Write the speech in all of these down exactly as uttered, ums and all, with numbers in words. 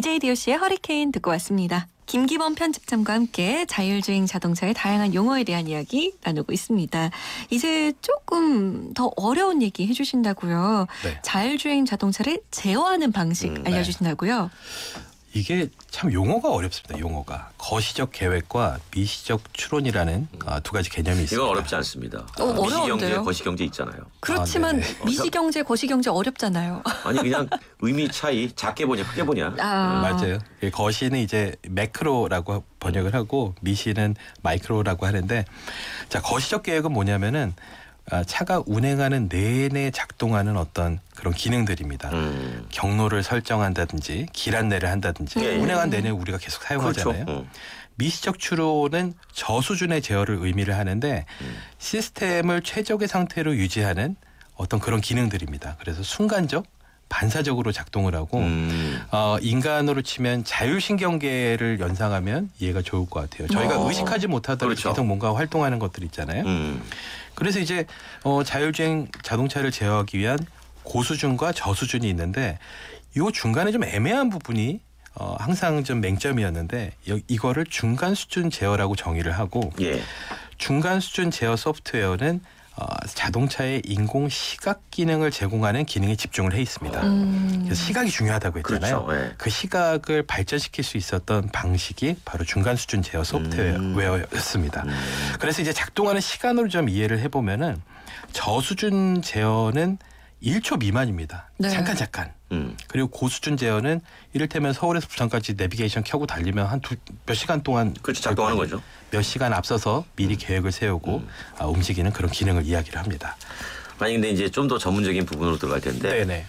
디제이 디오씨의 허리케인 듣고 왔습니다. 김기범 편집장과 함께 자율주행 자동차의 다양한 용어에 대한 이야기 나누고 있습니다. 이제 조금 더 어려운 얘기 해주신다고요. 네. 자율주행 자동차를 제어하는 방식 음, 알려주신다고요. 이게 참 용어가 어렵습니다. 용어가 거시적 계획과 미시적 추론이라는 음. 어, 두 가지 개념이 있습니다. 이건 어렵지 않습니다. 어, 미시경제, 어려운데요? 거시경제 있잖아요. 그렇지만 아, 네네. 미시경제, 거시경제 어렵잖아요. 아니 그냥 의미 차이 작게 보냐 크게 보냐. 아. 맞아요. 거시는 이제 매크로라고 번역을 하고 미시는 마이크로라고 하는데, 자 거시적 계획은 뭐냐면은 차가 운행하는 내내 작동하는 어떤 그런 기능들입니다. 음. 경로를 설정한다든지 길 안내를 한다든지 예, 예. 운행한 내내 우리가 계속 사용하잖아요. 그렇죠. 음. 미시적 추론은 저수준의 제어를 의미를 하는데 음. 시스템을 최적의 상태로 유지하는 어떤 그런 기능들입니다. 그래서 순간적 반사적으로 작동을 하고 음. 어, 인간으로 치면 자율신경계를 연상하면 이해가 좋을 것 같아요. 저희가 어. 의식하지 못하더라도 그렇죠. 계속 뭔가 활동하는 것들 있잖아요. 음. 그래서 이제 어, 자율주행 자동차를 제어하기 위한 고수준과 저수준이 있는데 이 중간에 좀 애매한 부분이 어, 항상 좀 맹점이었는데 여, 이거를 중간 수준 제어라고 정의를 하고 예. 중간 수준 제어 소프트웨어는 어, 자동차의 인공 시각 기능을 제공하는 기능에 집중을 해 있습니다. 음. 그래서 시각이 중요하다고 했잖아요. 그렇죠. 네. 그 시각을 발전시킬 수 있었던 방식이 바로 중간 수준 제어 소프트웨어였습니다. 음. 음. 그래서 이제 작동하는 시간으로 좀 이해를 해보면은 저수준 제어는 일 초 미만입니다. 네. 잠깐 잠깐. 음. 그리고 고수준 제어는 이를테면 서울에서 부산까지 내비게이션 켜고 달리면 한 몇 시간 동안 그렇죠. 작동하는 거죠. 몇 시간 앞서서 미리 음. 계획을 세우고 음. 아, 움직이는 그런 기능을 이야기를 합니다. 아니 근데 이제 좀 더 전문적인 부분으로 들어갈 텐데 네네.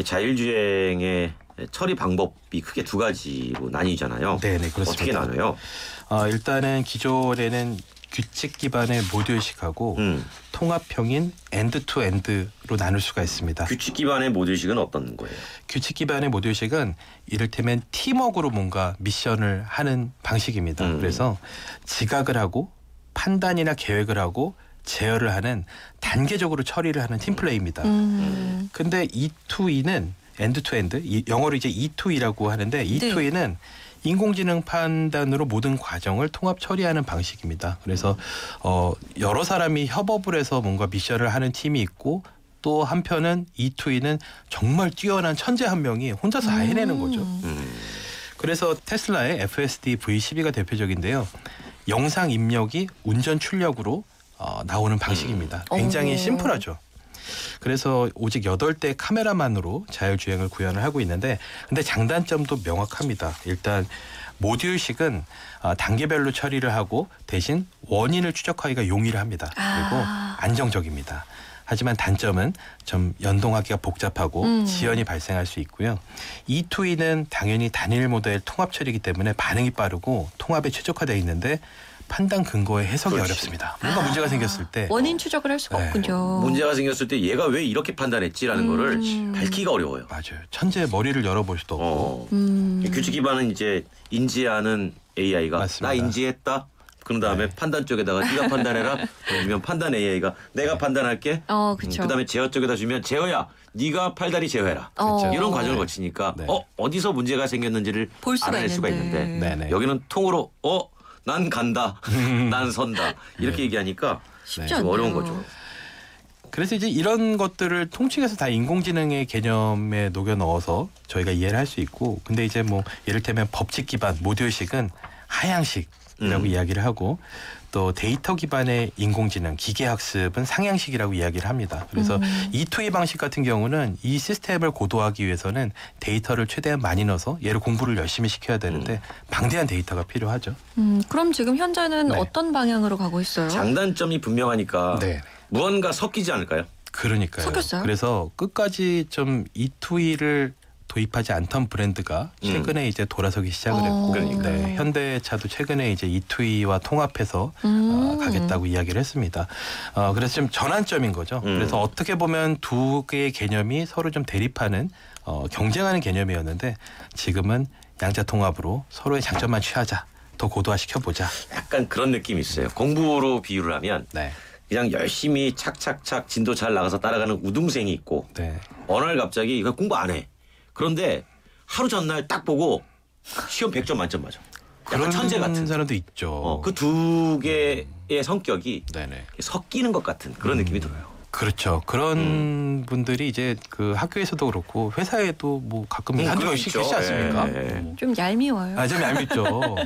자율주행의 처리 방법이 크게 두 가지로 나뉘잖아요. 네네 그렇습니다. 어떻게 나눠요? 어, 일단은 기존에는 규칙 기반의 모듈식하고 음. 통합형인 엔드-투-엔드로 나눌 수가 있습니다. 규칙 기반의 모듈식은 어떤 거예요? 규칙 기반의 모듈식은 이를테면 팀워크로 뭔가 미션을 하는 방식입니다. 음. 그래서 지각을 하고 판단이나 계획을 하고 제어를 하는 단계적으로 처리를 하는 팀플레이입니다. 음. 근데 이-투-이는 엔드-투-엔드, 영어로 이제 이-투-이라고 하는데 이-투-이는 네. 인공지능 판단으로 모든 과정을 통합 처리하는 방식입니다. 그래서 어, 여러 사람이 협업을 해서 뭔가 미션을 하는 팀이 있고 또 한편은 이-투-이는 정말 뛰어난 천재 한 명이 혼자서 다 해내는 거죠. 음. 그래서 테슬라의 에프에스디 브이 십이가 대표적인데요. 영상 입력이 운전 출력으로 어, 나오는 방식입니다. 굉장히 오. 심플하죠. 그래서 오직 여덟 대 카메라만으로 자율주행을 구현을 하고 있는데 근데 장단점도 명확합니다. 일단 모듈식은 단계별로 처리를 하고 대신 원인을 추적하기가 용이를 합니다. 그리고 아. 안정적입니다. 하지만 단점은 좀 연동하기가 복잡하고 음. 지연이 발생할 수 있고요. 이-투-이는 당연히 단일 모델 통합 처리이기 때문에 반응이 빠르고 통합에 최적화되어 있는데 판단 근거의 해석이 그렇지. 어렵습니다. 뭔가 아, 문제가 생겼을 때 원인 추적을 할 수가 네. 없군요. 문제가 생겼을 때 얘가 왜 이렇게 판단했지라는 음. 거를 밝히기가 어려워요. 맞아요. 천재의 머리를 열어볼 수도 없고. 어. 음. 규칙 기반은 이제 인지하는 에이아이가 맞습니다. 나 인지했다. 그런 다음에 네. 판단 쪽에다가 네가 판단해라. 그러면 판단 에이아이가 내가 네. 판단할게. 어, 그렇죠. 음, 그다음에 제어 쪽에다 주면 제어야 네가 팔다리 제어해라. 어. 이런 과정을 네. 거치니까 네. 어 어디서 문제가 생겼는지를 볼 수가 알아낼 있는데. 수가 있는데 네네. 여기는 통으로 어 난 간다. 난 선다. 이렇게 네. 얘기하니까 쉽지 좀 않네요. 어려운 거죠. 그래서 이제 이런 것들을 통칭해서 다 인공지능의 개념에 녹여 넣어서 저희가 이해를 할 수 있고 근데 이제 뭐 이를테면 법칙 기반 모듈식은 하향식이라고 음. 이야기를 하고 또 데이터 기반의 인공지능 기계학습은 상향식이라고 이야기를 합니다. 그래서 음. 이-투-이 방식 같은 경우는 이 시스템을 고도화하기 위해서는 데이터를 최대한 많이 넣어서 얘를 공부를 열심히 시켜야 되는데 음. 방대한 데이터가 필요하죠. 음, 그럼 지금 현재는 네. 어떤 방향으로 가고 있어요? 장단점이 분명하니까 네. 무언가 섞이지 않을까요? 그러니까요. 섞였어요? 그래서 끝까지 좀 이-투-이를 도입하지 않던 브랜드가 최근에 음. 이제 돌아서기 시작을 했고 그러니까. 네, 현대차도 최근에 이제 이-투-이와 통합해서 음. 어, 가겠다고 이야기를 했습니다. 어, 그래서 좀 전환점인 거죠. 음. 그래서 어떻게 보면 두 개의 개념이 서로 좀 대립하는 어, 경쟁하는 개념이었는데 지금은 양자 통합으로 서로의 장점만 취하자. 더 고도화시켜보자. 약간 그런 느낌이 있어요. 공부로 비유를 하면 네. 그냥 열심히 착착착 진도 잘 나가서 따라가는 우등생이 있고 네. 어느 날 갑자기 이거 공부 안 해. 그런데 하루 전날 딱 보고 시험 백 점 만점 맞아. 약간 그런 천재 같은 사람도 있죠. 어, 그 두 개의 성격이 네네. 섞이는 것 같은 그런 음. 느낌이 들어요. 그렇죠. 그런 음. 분들이 이제 그 학교에서도 그렇고 회사에도 뭐 가끔 음, 한두 그거 명씩 있죠. 계시지 않습니까? 예, 예. 뭐. 좀 얄미워요. 아, 좀 얄밉죠.